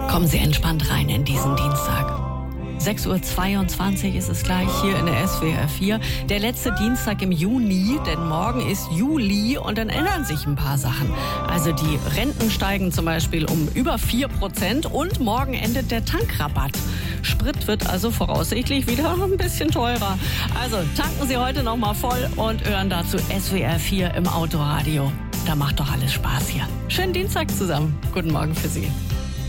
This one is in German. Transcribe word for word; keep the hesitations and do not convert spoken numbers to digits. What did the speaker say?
Kommen Sie entspannt rein in diesen Dienstag. sechs Uhr zweiundzwanzig ist es gleich hier in der S W R vier. Der letzte Dienstag im Juni, denn morgen ist Juli und dann ändern sich ein paar Sachen. Also die Renten steigen zum Beispiel um über vier Prozent und morgen endet der Tankrabatt. Sprit wird also voraussichtlich wieder ein bisschen teurer. Also tanken Sie heute noch mal voll und hören dazu S W R vier im Autoradio. Da macht doch alles Spaß hier. Schönen Dienstag zusammen. Guten Morgen für Sie.